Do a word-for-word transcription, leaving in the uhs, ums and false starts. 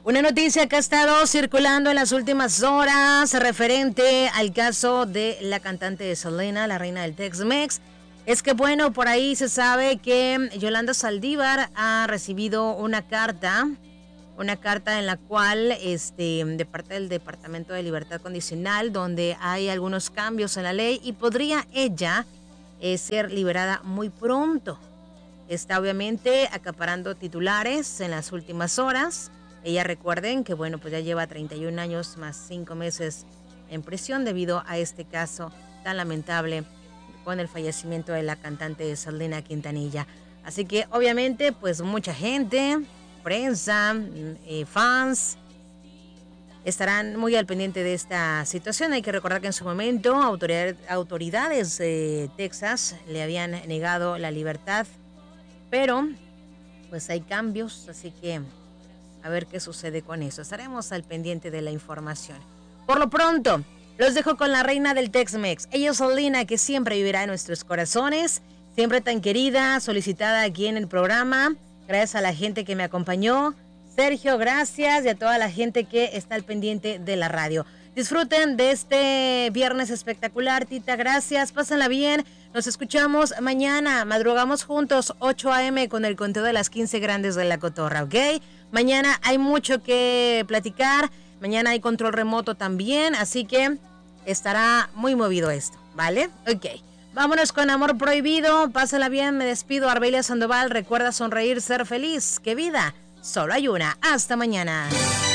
Una noticia que ha estado circulando en las últimas horas referente al caso de la cantante Selena, la reina del Tex-Mex, es que bueno, por ahí se sabe que Yolanda Saldívar ha recibido una carta, una carta en la cual, este, de parte del Departamento de Libertad Condicional, donde hay algunos cambios en la ley y podría ella eh, ser liberada muy pronto. Está obviamente acaparando titulares en las últimas horas. Ella, recuerden que bueno, pues ya lleva treinta y un años más cinco meses en prisión debido a este caso tan lamentable con el fallecimiento de la cantante Selena Quintanilla. Así que obviamente pues mucha gente, prensa, eh, fans, estarán muy al pendiente de esta situación. Hay que recordar que en su momento autoridad, autoridades de Texas le habían negado la libertad, pero pues hay cambios, así que a ver qué sucede con eso. Estaremos al pendiente de la información. Por lo pronto, los dejo con la reina del Tex-Mex. Ella es Selena, que siempre vivirá en nuestros corazones. Siempre tan querida, solicitada aquí en el programa. Gracias a la gente que me acompañó. Sergio, gracias. Y a toda la gente que está al pendiente de la radio. Disfruten de este viernes espectacular, Tita. Gracias. Pásenla bien. Nos escuchamos mañana. Madrugamos juntos, ocho a.m. con el conteo de las quince grandes de la cotorra, ¿ok? Mañana hay mucho que platicar. Mañana hay control remoto también. Así que estará muy movido esto, ¿vale? Ok. Vámonos con Amor Prohibido. Pásenla bien. Me despido. Arbelia Sandoval. Recuerda sonreír, ser feliz. ¡Qué vida! Solo hay una. Hasta mañana.